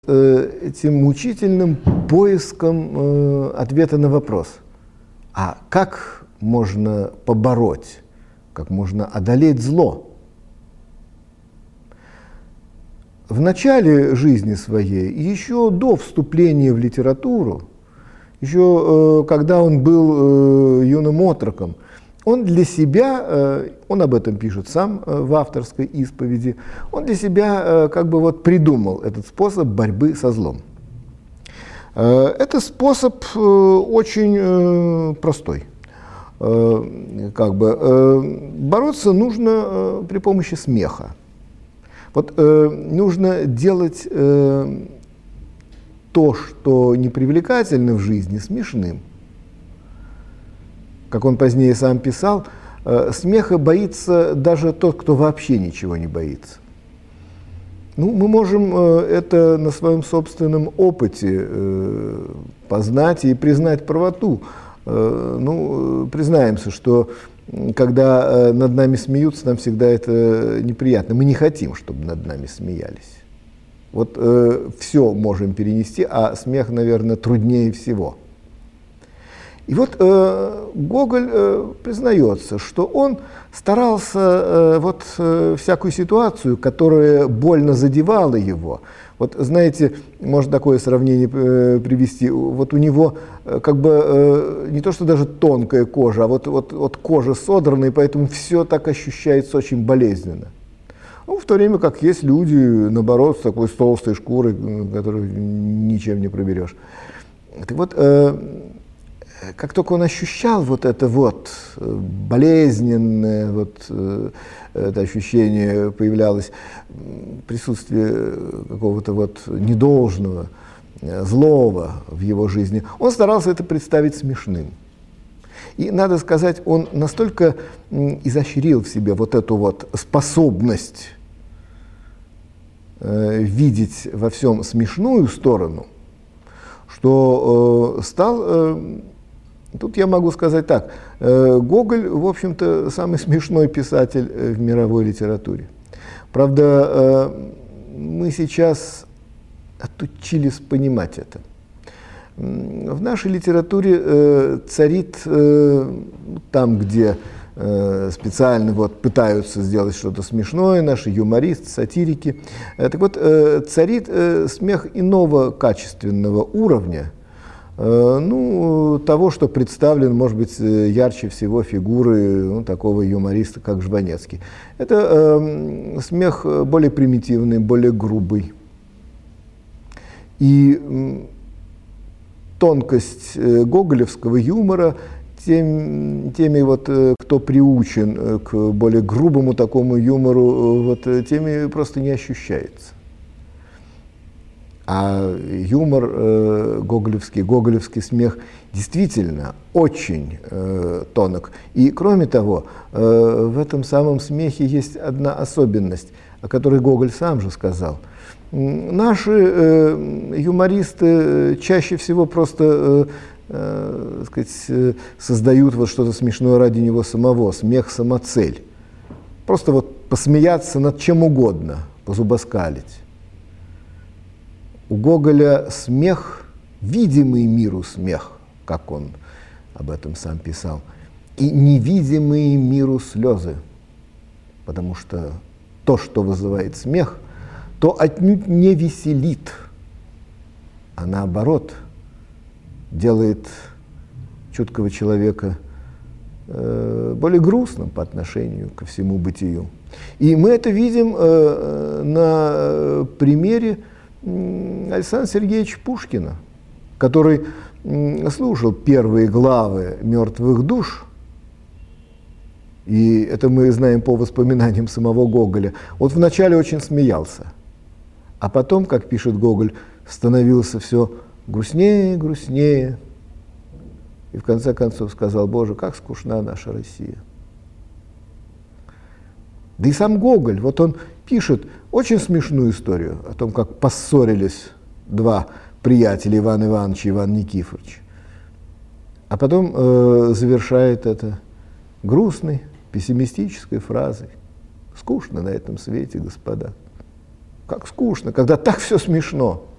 этим мучительным поиском ответа на вопрос, а как можно побороть, как можно одолеть зло? В начале жизни своей, еще до вступления в литературу, еще когда он был юным отроком, он для себя, он об этом пишет сам в авторской исповеди, он для себя как бы вот придумал этот способ борьбы со злом. Это способ очень простой. Как бы, бороться нужно при помощи смеха. Вот нужно делать то, что непривлекательно в жизни, смешным. Как он позднее сам писал, смеха боится даже тот, кто вообще ничего не боится. Ну, мы можем это на своем собственном опыте познать и признать правоту. Ну, признаемся, что когда над нами смеются, нам всегда это неприятно. Мы не хотим, чтобы над нами смеялись. Вот все можем перенести, а смех, наверное, труднее всего. И вот Гоголь признается, что он старался всякую ситуацию, которая больно задевала его. Вот знаете, можно такое сравнение привести. Вот у него как бы не то что даже тонкая кожа, а вот кожа содранная, поэтому все так ощущается очень болезненно. Ну, в то время как есть люди, наоборот, с такой толстой шкурой, которую ничем не проберешь. Так вот, как только он ощущал вот это вот болезненное, это ощущение появлялось, присутствие какого-то вот недолжного, злого в его жизни, он старался это представить смешным. И, надо сказать, он настолько изощрил в себе вот эту вот способность видеть во всем смешную сторону, что стал... Тут я могу сказать так, Гоголь, в общем-то, самый смешной писатель в мировой литературе. Правда, мы сейчас отучились понимать это. В нашей литературе царит, там, где специально пытаются сделать что-то смешное, наши юмористы, сатирики, так вот, царит смех иного качественного уровня, того, что представлен, может быть, ярче всего фигуры такого юмориста, как Жванецкий. Это смех более примитивный, более грубый. И тонкость гоголевского юмора теми, кто приучен к более грубому такому юмору, теми просто не ощущается. А юмор гоголевский смех действительно очень тонок. И кроме того, в этом самом смехе есть одна особенность, о которой Гоголь сам же сказал. Наши юмористы чаще всего просто создают что-то смешное ради него самого, смех самоцель. Просто посмеяться над чем угодно, позубоскалить. У Гоголя смех, видимый миру смех, как он об этом сам писал, и невидимые миру слезы, потому что то, что вызывает смех, то отнюдь не веселит, а наоборот делает чуткого человека более грустным по отношению ко всему бытию. И мы это видим на примере Александра Сергеевича Пушкина, который слушал первые главы «Мертвых душ», и это мы знаем по воспоминаниям самого Гоголя. Вот вначале очень смеялся, а потом, как пишет Гоголь, становился все грустнее и грустнее, и в конце концов сказал: «Боже, как скучна наша Россия». Да и сам Гоголь, он пишет очень смешную историю о том, как поссорились два приятеля, Иван Иванович и Иван Никифорович. А потом завершает это грустной, пессимистической фразой: «Скучно на этом свете, господа». Как скучно, когда так все смешно.